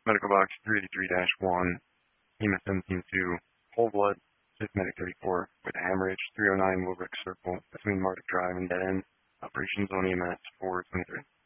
Medical Box 383-1, EMS 17-2, whole blood, systematic 34, with hemorrhage, 309 Wilbrick Circle, between Mardic Drive and Dead End, operations on EMS 423.